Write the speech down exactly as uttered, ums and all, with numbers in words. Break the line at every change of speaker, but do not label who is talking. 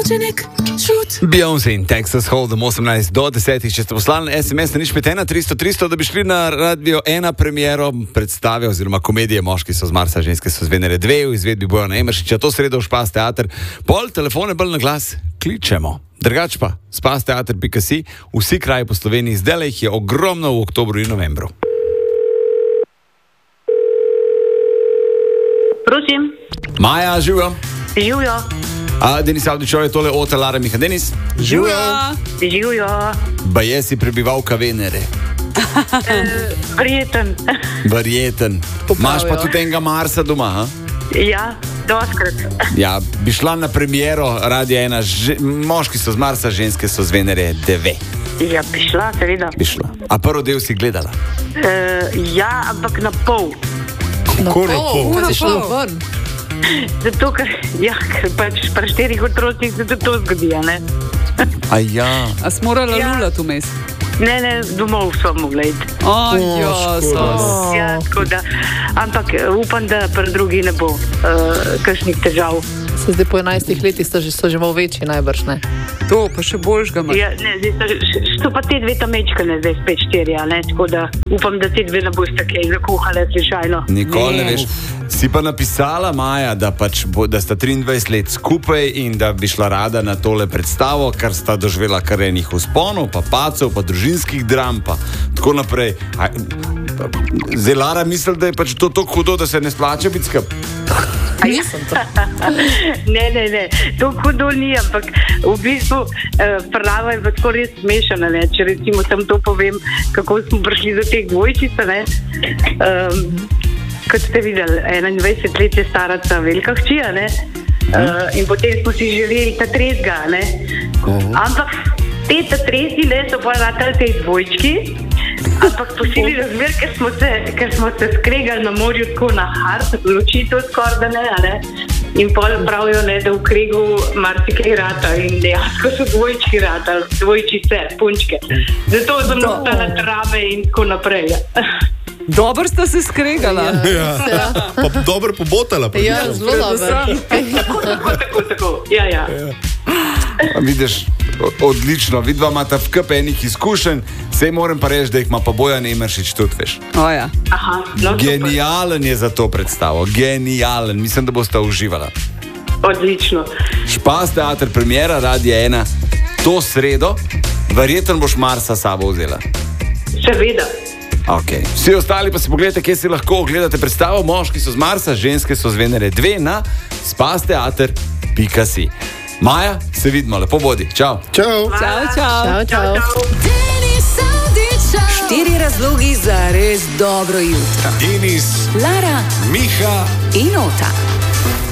Rođenek, šut.
Beyoncé in Texas Hold'em osemnajst do desetih, če ste poslali es em es na nič pet ena tristo tristo, da bi šli na Radio ena premiero predstave oziroma komedije Moški so z Marsa, ženske so z Venere dve v izvedbi Bojana Emeršiča, to sredo v Špas teater. Pol telefone bolj na glas kličemo. Drugač pa, spasteater pika si, vsi kraji po Sloveniji, zdaj jih je ogromno v oktobru in novembru.
Prosim.
Maja, živijo.
Živijo.
A, Denis Avdičov je tole od Lara Miha. Denis?
Živijo. Živijo.
Baje si prebivalka Venere.
E, verjeten.
Verjeten. Imaš pa tudi enega Marsa doma, ha?
Ja, doskrat.
Ja, bi šla na premiero Radia ena, že, moški so z Marsa, ženske so z Venere dve.
Ja, bi šla, seveda.
Bi šla. A prvi del si gledala?
E, ja, ampak na pol.
Kako na pol?
Na pol.
Zato, ker, ja, ker pač pri štirih otrocih se tudi to zgodi, ne?
A ja.
A si morala
Ja.
lulati vmes?
Ne, ne, domov smo mogli iti.
Aj, jasno.
Ja, tako da, ampak upam, da pri drugi ne bo uh, kakšnih težav.
Se zdaj po enajstih letih so že, so že malo večji najbrž, ne?
To, pa še boljšega ima.
Ja, ne, zdaj so, so pa te dve tamečkane, zdaj spet štirja, ne, tako da upam, da te dve ne boste kaj zakuhale slučajno.
Nikoli ne veš. Si pa napisala, Maja, da, pač bo, da sta triindvajset let skupaj in da bi šla rada na tole predstavo, kar sta doživela kar enih vzponov, pa pacov, pa družinskih dram, pa tako naprej. A, zdaj Lara misli, da je pač to tako hudo, da se ne splača biti skup.
Nisem to.
Ne, ne, ne, to hudo ni, ampak v bistvu eh, prava je pa tako res smešana, ne, če recimo sem to povem, kako smo prišli do teh dvojčic, ne. Um, kot ste videli, enaindvajset let je stara ta velika hčija, ne, uh, in potem smo si želeli ta tresga, ne, ampak te ta tresi, ne, so pa ratali tej dvojčki, ampak posili razmer, ker smo se, ker smo se skregali na morju tako na hard, ločitev skoraj da ne, ne, in pol pravijo, ne, da v kregu marsikaj rata in dejansko so dvojčki ratali, dvojčice, punčke, zato sem ostala trave in tako naprej.
Dobro sta se skregala.
Ja. Ja. Pa dobro pobotala. Pa
Ja, zelo dobro.
Tako, tako, tako, tako, ja, ja.
A vidiš, o- odlično, vidva imata v kup enih izkušenj, sej moram pa reči, da jih ima pa Bojan Emeršič tudi, veš.
O ja.
Aha, no, super.
Genijalen je za to predstavo, genijalen, mislim, da boste uživala.
Odlično.
Špas teater premiera Radia ena, to sredo, verjetno boš Marsa s sabo vzela.
Seveda.
Okay. Vsi ostali pa si pogledajte, kje si lahko ogledate predstavo Moški so z Marsa, ženske so z Venere dve na spasteater pika si. Maja, se vidimo, lepo bodi. Čau.
Čau.
Čau, čau.
Čau, čau.
Štiri razlogi za res dobro jutro.
Denis,
Lara
Miha
in Ota.